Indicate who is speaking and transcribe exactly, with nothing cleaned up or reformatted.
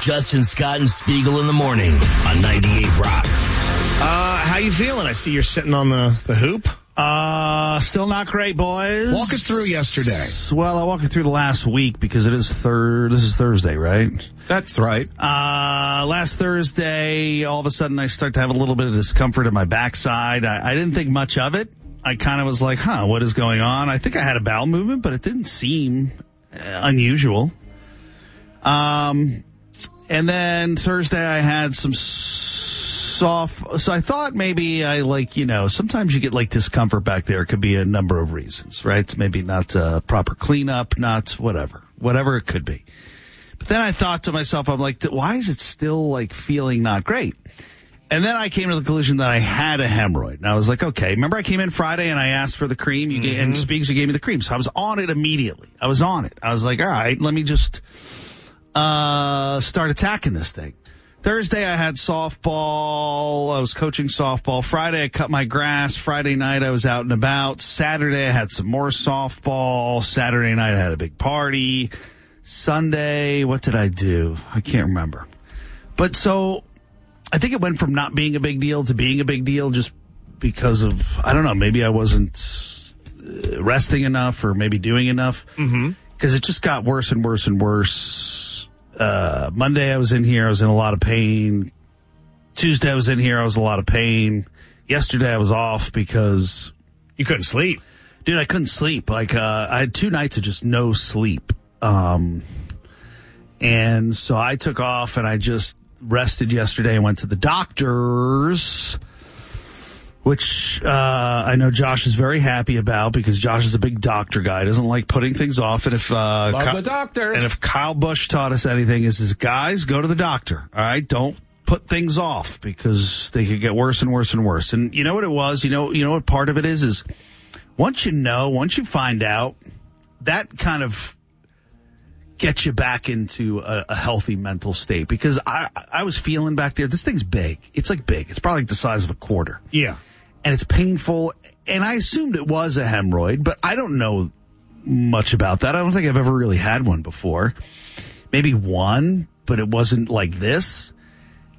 Speaker 1: Justin Scott and Spiegel in the morning on ninety-eight Rock.
Speaker 2: Uh, how you feeling? I see you're sitting on the, the hoop.
Speaker 3: Uh, still not great, boys.
Speaker 2: Walk us through yesterday.
Speaker 3: Well, I'll walk you through the last week because it is third. This is Thursday, right?
Speaker 2: That's right.
Speaker 3: Uh, last Thursday, all of a sudden I start to have a little bit of discomfort in my backside. I, I didn't think much of it. I kind of was like, huh, what is going on? I think I had a bowel movement, but it didn't seem uh, unusual. Um, and then Thursday I had some soft, so I thought maybe I like, you know, sometimes you get like discomfort back there. It could be a number of reasons, right? It's maybe not uh, proper cleanup, not whatever, whatever it could be. But then I thought to myself, I'm like, why is it still like feeling not great? And then I came to the conclusion that I had a hemorrhoid. And I was like, okay, remember I came in Friday and I asked for the cream? You mm-hmm. gave, and Speaks, you gave me the cream. So I was on it immediately. I was on it. I was like, all right, let me just uh, start attacking this thing. Thursday I had softball. I was coaching softball. Friday I cut my grass. Friday night I was out and about. Saturday I had some more softball. Saturday night I had a big party. Sunday, what did I do? I can't remember. But so I think it went from not being a big deal to being a big deal just because of, I don't know, maybe I wasn't resting enough or maybe doing enough.
Speaker 2: Mm-hmm.
Speaker 3: Because it just got worse and worse and worse. Uh, Monday I was in here, I was in a lot of pain. Tuesday I was in here, I was in a lot of pain. Yesterday I was off because
Speaker 2: you couldn't sleep.
Speaker 3: Dude, I couldn't sleep. Like, uh, I had two nights of just no sleep. Um, and so I took off and I just rested yesterday and went to the doctors, which, uh, I know Josh is very happy about because Josh is a big doctor guy. Doesn't like putting things off. And if, uh,
Speaker 2: Love
Speaker 3: Ky-
Speaker 2: the doctors.
Speaker 3: And if Kyle Busch taught us anything is, is guys, go to the doctor. All right. Don't put things off because they could get worse and worse and worse. And you know what it was? You know, you know what part of it is, is once you know, once you find out, that kind of get you back into a, a healthy mental state because I I was feeling back there. This thing's big. It's like big. It's probably like the size of a quarter.
Speaker 2: Yeah.
Speaker 3: And it's painful. And I assumed it was a hemorrhoid, but I don't know much about that. I don't think I've ever really had one before. Maybe one, but it wasn't like this.